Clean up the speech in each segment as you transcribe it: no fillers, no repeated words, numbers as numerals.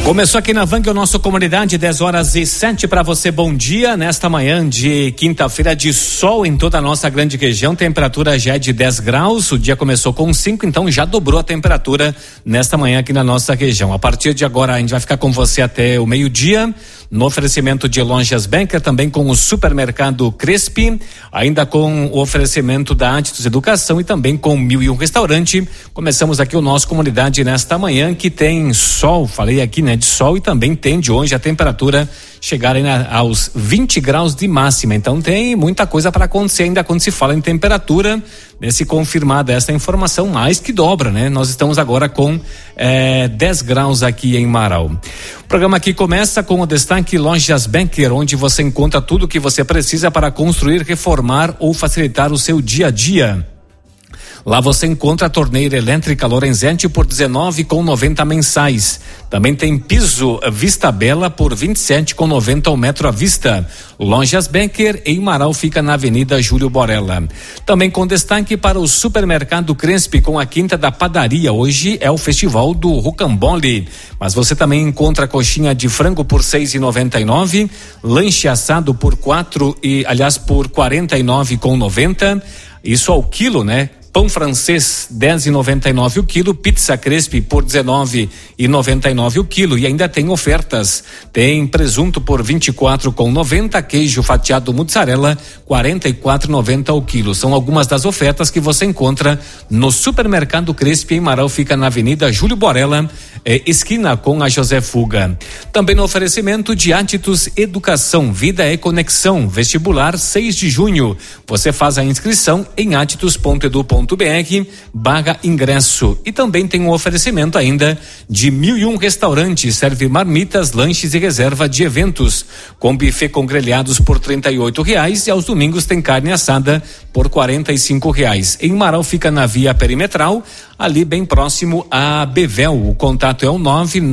Começou aqui na Vang o nosso Comunidade, 10h07 para você, bom dia. Nesta manhã de quinta-feira de sol em toda a nossa grande região, temperatura já é de 10 graus, o dia começou com 5, então já dobrou a temperatura nesta manhã aqui na nossa região. A partir de agora a gente vai ficar com você até o meio-dia, no oferecimento de Lojas Banker, também com o supermercado Crespi, ainda com o oferecimento da Atitus Educação e também com 1001 Restaurante. Começamos aqui o nosso Comunidade nesta manhã que tem sol, falei aqui, né, de sol, e também tem de hoje a temperatura chegar aí aos 20 graus de máxima, então tem muita coisa para acontecer ainda quando se fala em temperatura, né, se confirmada essa informação, mais que dobra, né? Nós estamos agora com 10 graus aqui em Marau. O programa aqui começa com o destaque Lojas Banker, onde você encontra tudo o que você precisa para construir, reformar ou facilitar o seu dia a dia. Lá você encontra a torneira elétrica Lorenzetti por R$19,90 mensais. Também tem piso Vista Bela por R$27,90 ao metro à vista. Lojas Banker em Marau fica na Avenida Júlio Borella. Também com destaque para o supermercado Crespi com a Quinta da Padaria. Hoje é o festival do Rocambole. Mas você também encontra coxinha de frango por R$6,99, lanche assado por por R$49,90. Isso ao quilo, né? Pão francês, R$10,99 o quilo, pizza Crespi por R$19,99 o quilo, e ainda tem ofertas. Tem presunto por R$24,90, queijo fatiado mussarela, R$44,90 o quilo. São algumas das ofertas que você encontra no supermercado Crespi em Marau, fica na Avenida Júlio Borella, esquina com a José Fuga. Também no oferecimento de Atitus Educação, Vida é Conexão, vestibular 6 de junho. Você faz a inscrição em atitus.edu.br/ingresso. E também tem um oferecimento ainda de 1001 Restaurante, serve marmitas, lanches e reserva de eventos, com buffet com grelhados por R$38 e aos domingos tem carne assada por R$45. Em Marau fica na via perimetral, ali bem próximo a Bevel. O contato é o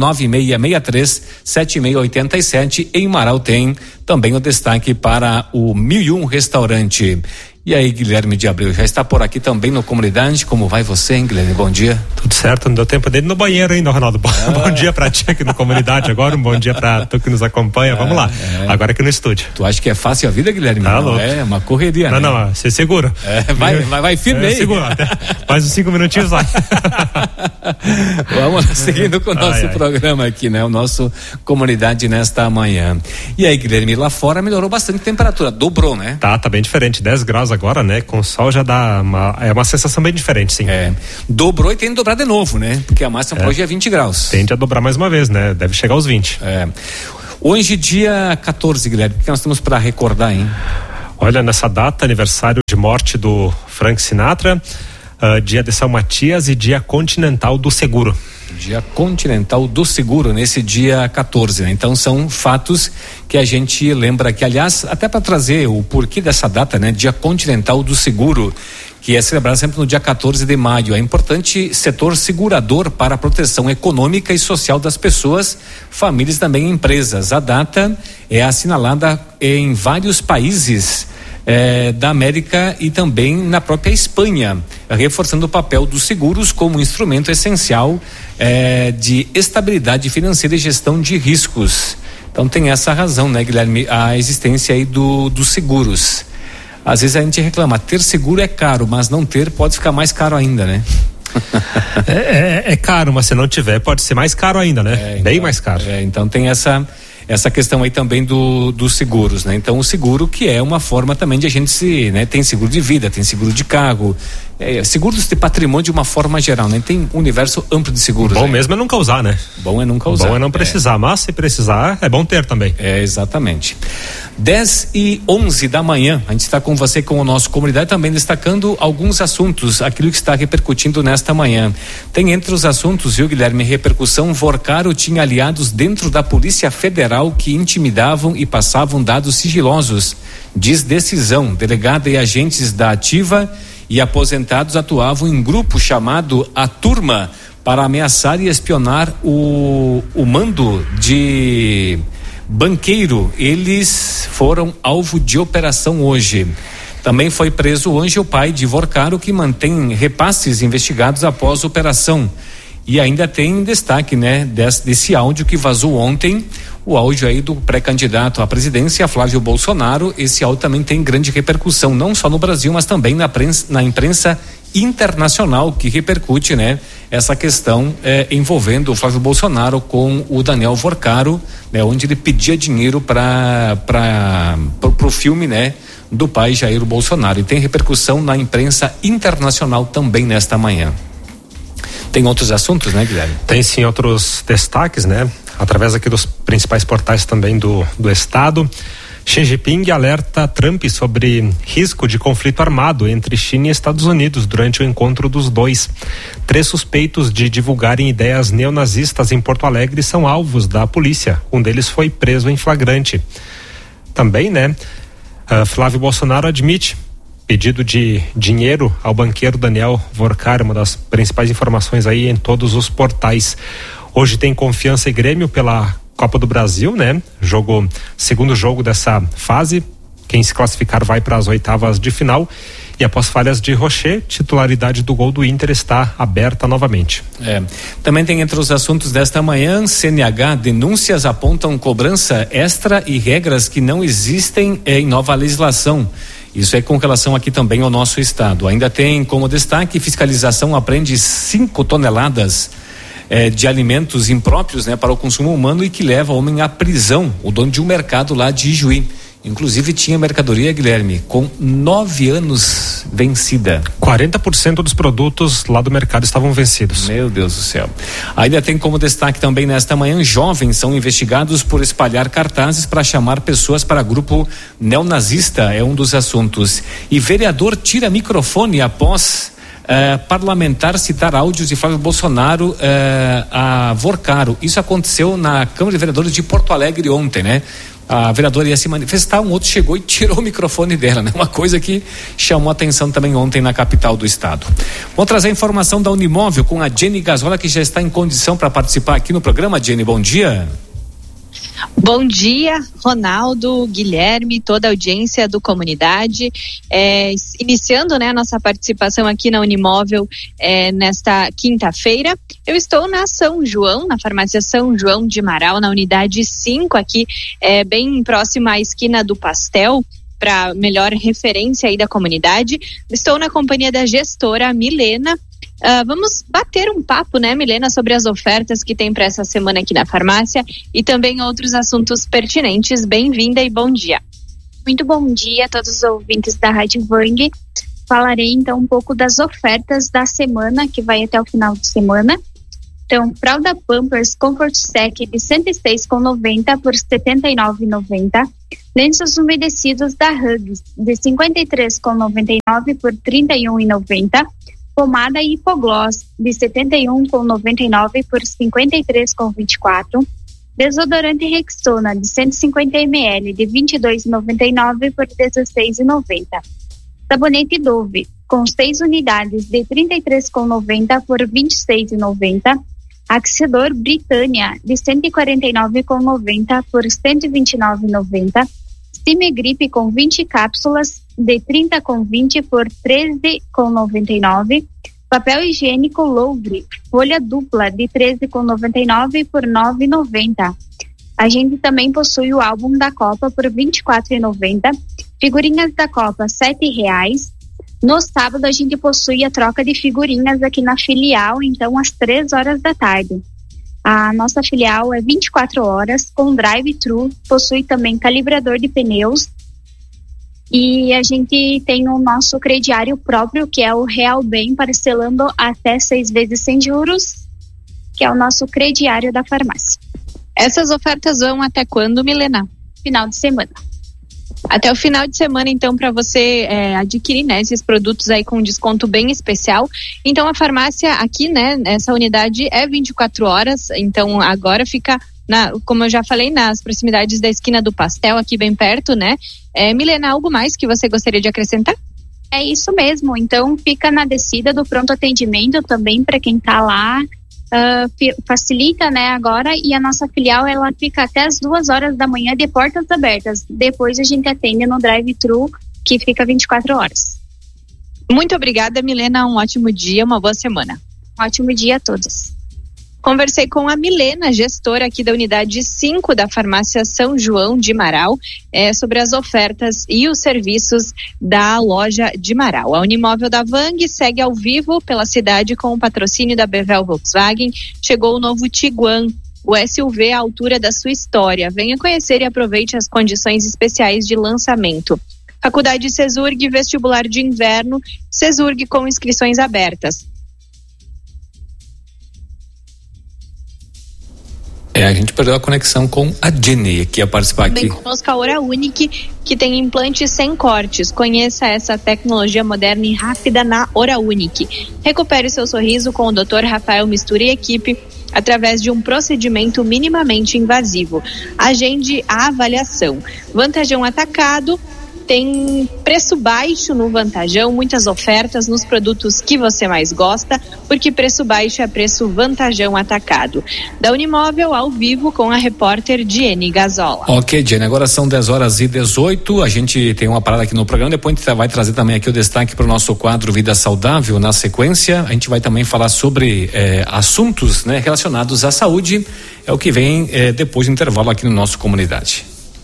99663-7687. Em Marau tem também o destaque para o 1001 Restaurante. E aí, Guilherme de Abreu, já está por aqui também no Comunidade. Como vai você, hein, Guilherme? Bom dia. Tudo certo, não deu tempo dele no banheiro ainda, Ronaldo. Bom dia pra ti aqui no Comunidade agora, um bom dia pra tu que nos acompanha. Vamos lá, agora aqui no estúdio. Tu acha que é fácil a vida, Guilherme? Tá louco. É uma correria, não, né? Não, você segura. Vai firme aí. Segura, mais uns 5 minutinhos vai. Vamos lá, seguindo com o nosso programa aqui, né? O nosso Comunidade nesta manhã. E aí, Guilherme, lá fora melhorou bastante a temperatura, dobrou, né? Tá bem diferente, 10 graus agora, né? Com sol já dá uma sensação bem diferente, sim. Dobrou e tem que dobrar de novo, né? Porque a máxima hoje é 20 graus. Tende a dobrar mais uma vez, né? Deve chegar aos 20. Hoje, dia 14, Guilherme, o que nós temos para recordar, hein? Olha, nessa data, aniversário de morte do Frank Sinatra, dia de São Matias e dia continental do seguro. Dia continental do seguro, nesse dia 14, né? Então são fatos que a gente lembra que, aliás, até para trazer o porquê dessa data, né? Dia continental do seguro, que é celebrado sempre no dia 14 de maio. É importante setor segurador para a proteção econômica e social das pessoas, famílias e também empresas. A data é assinalada em vários países da América e também na própria Espanha, reforçando o papel dos seguros como instrumento essencial de estabilidade financeira e gestão de riscos. Então tem essa razão, né, Guilherme, a existência aí dos seguros. Às vezes a gente reclama, ter seguro é caro, mas não ter pode ficar mais caro ainda, né? É caro, mas se não tiver pode ser mais caro ainda, né? Bem mais caro. Então tem essa questão aí também dos seguros, né? Então o seguro, que é uma forma também de a gente tem seguro de vida, tem seguro de carro, seguros de patrimônio de uma forma geral, né? Tem um universo amplo de seguros. Bom mesmo é nunca usar, né? Bom é nunca usar. Bom é não precisar, mas se precisar é bom ter também. Exatamente. 10h11 da manhã, a gente está com você com o nosso Comunidade, também destacando alguns assuntos, aquilo que está repercutindo nesta manhã. Tem entre os assuntos, viu, Guilherme, repercussão: Vorcaro tinha aliados dentro da Polícia Federal que intimidavam e passavam dados sigilosos. Diz decisão, delegada e agentes da Ativa e aposentados atuavam em grupo chamado A Turma para ameaçar e espionar o mando de banqueiro. Eles foram alvo de operação hoje. Também foi preso hoje o pai de Vorcaro, que mantém repasses investigados após a operação. E ainda tem destaque, né, desse áudio que vazou ontem, o áudio aí do pré-candidato à presidência, Flávio Bolsonaro. Esse áudio também tem grande repercussão, não só no Brasil, mas também na imprensa internacional, que repercute, né, essa questão envolvendo o Flávio Bolsonaro com o Daniel Vorcaro, né, onde ele pedia dinheiro para o filme, né, do pai Jair Bolsonaro. E tem repercussão na imprensa internacional também nesta manhã. Tem outros assuntos, né, Guilherme? Tem sim outros destaques, né? Através aqui dos principais portais também do estado. Xi Jinping alerta Trump sobre risco de conflito armado entre China e Estados Unidos durante o encontro dos dois. 3 suspeitos de divulgarem ideias neonazistas em Porto Alegre são alvos da polícia. Um deles foi preso em flagrante. Também, né? Flávio Bolsonaro admite pedido de dinheiro ao banqueiro Daniel Vorcaro, uma das principais informações aí em todos os portais. Hoje tem Confiança e Grêmio pela Copa do Brasil, né? Segundo jogo dessa fase. Quem se classificar vai para as oitavas de final. E após falhas de Rocher, titularidade do gol do Inter está aberta novamente. Também tem entre os assuntos desta manhã, CNH, denúncias apontam cobrança extra e regras que não existem em nova legislação. Isso é com relação aqui também ao nosso estado. Ainda tem como destaque, fiscalização apreende 5 toneladas de alimentos impróprios, né, para o consumo humano e que leva o homem à prisão, o dono de um mercado lá de Ijuí. Inclusive tinha mercadoria, Guilherme, com 9 anos vencida. 40% dos produtos lá do mercado estavam vencidos. Meu Deus do céu. Ainda tem como destaque também nesta manhã, jovens são investigados por espalhar cartazes para chamar pessoas para grupo neonazista, é um dos assuntos. E vereador tira microfone após parlamentar citar áudios de Flávio Bolsonaro a Vorcaro. Isso aconteceu na Câmara de Vereadores de Porto Alegre ontem, né? A vereadora ia se manifestar, um outro chegou e tirou o microfone dela, né? Uma coisa que chamou atenção também ontem na capital do estado. Vou trazer a informação da Unimóvel com a Jenny Gazola, que já está em condição para participar aqui no programa. Jenny, bom dia. Bom dia, Ronaldo, Guilherme, toda a audiência do Comunidade. Iniciando, né, a nossa participação aqui na Unimóvel nesta quinta-feira. Eu estou na São João, na farmácia São João de Marau, na unidade 5, aqui bem próxima à esquina do Pastel, para melhor referência aí da comunidade. Estou na companhia da gestora Milena. Vamos bater um papo, né, Milena, sobre as ofertas que tem para essa semana aqui na farmácia e também outros assuntos pertinentes. Bem-vinda e bom dia. Muito bom dia a todos os ouvintes da Rádio Vang. Falarei então um pouco das ofertas da semana, que vai até o final de semana. Então, fralda Pampers Comfort Sec de R$ 106,90 por R$ 79,90. Lenços umedecidos da Huggies de R$ 53,99 por R$ 31,90. Pomada Hipogloss de R$ 71,99 por R$ 53,24. Desodorante Rexona de 150 ml de R$ 22,99 por R$ 16,90. Sabonete Dove com 6 unidades de R$ 33,90 por R$ 26,90. Aquecedor Britânia de R$ 149,90 por R$ 129,90. Cimegrip com 20 cápsulas de R$ 30,20 por R$ 13,99. Papel higiênico Louvre, folha dupla de R$ 13,99 por R$ 9,90. A gente também possui o álbum da Copa por R$ 24,90. Figurinhas da Copa R$ 7,00. No sábado a gente possui a troca de figurinhas aqui na filial, então às 3 horas da tarde. A nossa filial é 24 horas, com drive-thru, possui também calibrador de pneus e a gente tem o nosso crediário próprio, que é o Real Bem, parcelando até 6 vezes sem juros, que é o nosso crediário da farmácia. Essas ofertas vão até quando, Milena? Final de semana. Até o final de semana, então, para você adquirir, né, esses produtos aí com desconto bem especial. Então, a farmácia aqui, né, essa unidade é 24 horas, então agora fica, como eu já falei, nas proximidades da esquina do Pastel, aqui bem perto, né? Milena, algo mais que você gostaria de acrescentar? É isso mesmo, então fica na descida do pronto atendimento também para quem está lá. Facilita, né, agora, e a nossa filial ela fica até as 2 horas da manhã de portas abertas. Depois a gente atende no drive-thru, que fica 24 horas. Muito obrigada, Milena, um ótimo dia, uma boa semana. Um ótimo dia a todos. Conversei com a Milena, gestora aqui da unidade 5 da farmácia São João de Marau, sobre as ofertas e os serviços da loja de Marau. A Unimóvel da Vang segue ao vivo pela cidade com o patrocínio da Bevel Volkswagen. Chegou o novo Tiguan, o SUV à altura da sua história. Venha conhecer e aproveite as condições especiais de lançamento. Faculdade CESURG, vestibular de inverno, CESURG com inscrições abertas. A gente perdeu a conexão com a Jenny, que ia participar aqui. Também conosco a Ora Unique, que tem implantes sem cortes. Conheça essa tecnologia moderna e rápida na Ora Unique. Recupere seu sorriso com o Dr. Rafael Mistura e equipe através de um procedimento minimamente invasivo. Agende a avaliação. Vantajão Atacado. Tem preço baixo no Vantajão, muitas ofertas nos produtos que você mais gosta, porque preço baixo é preço Vantajão Atacado. Da Unimóvel, ao vivo, com a repórter Jenny Gazola. Ok, Jenny, agora são 10h18, a gente tem uma parada aqui no programa, depois a gente vai trazer também aqui o destaque para o nosso quadro Vida Saudável. Na sequência, a gente vai também falar sobre assuntos, né, relacionados à saúde, é o que vem depois do intervalo aqui no nosso Comunidade.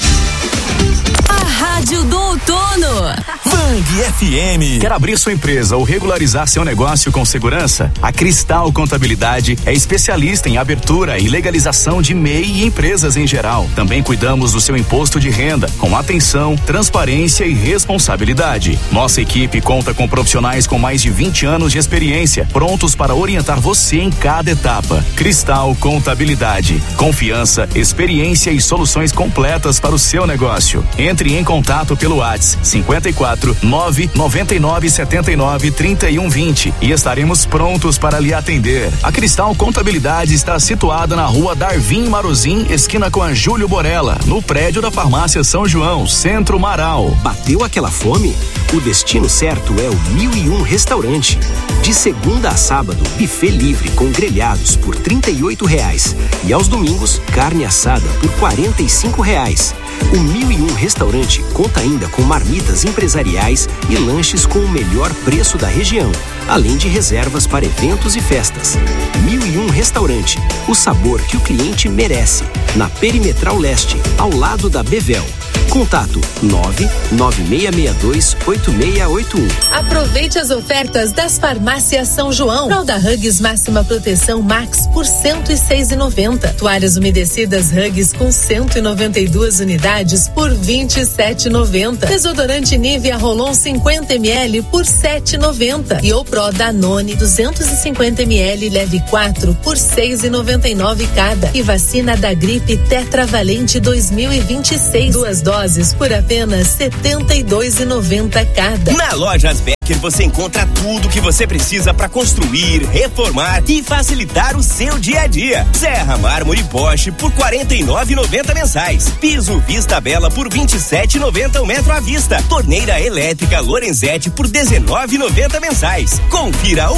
Rádio do Outono. Vang FM. Quer abrir sua empresa ou regularizar seu negócio com segurança? A Cristal Contabilidade é especialista em abertura e legalização de MEI e empresas em geral. Também cuidamos do seu imposto de renda, com atenção, transparência e responsabilidade. Nossa equipe conta com profissionais com mais de 20 anos de experiência, prontos para orientar você em cada etapa. Cristal Contabilidade. Confiança, experiência e soluções completas para o seu negócio. Entre em contato pelo WhatsApp 54 999 79 31 20 e estaremos prontos para lhe atender. A Cristal Contabilidade está situada na rua Darvin Marozin, esquina com a Júlio Borella, no prédio da farmácia São João, Centro Marau. Bateu aquela fome? O destino certo é o 1001 Restaurante. De segunda a sábado, buffet livre com grelhados por R$38 e aos domingos, carne assada por R$45. O 1001 Restaurante conta ainda com marmitas empresariais e lanches com o melhor preço da região, além de reservas para eventos e festas. 1001 Restaurante, o sabor que o cliente merece. Na Perimetral Leste, ao lado da Bevel. Contato 99662-8681. Aproveite as ofertas das farmácias São João. Fralda Huggies Máxima Proteção Max por R$106,90. Toalhas umedecidas Huggies com 192 unidades por R$27,90. Desodorante Nivea Rolon 50 ml por R$7,90. E o Pro Danone 250 ml leve 4 por R$6,99 cada. E vacina da gripe Tetravalente 2026. 2 doses por apenas R$72,90 cada. Na Lojas Becker você encontra tudo que você precisa para construir, reformar e facilitar o seu dia a dia. Serra, mármore Bosch por R$49,90 mensais. Piso Vista Bela por R$27,90 o metro à vista. Torneira elétrica Lorenzetti por R$19,90 mensais. Confira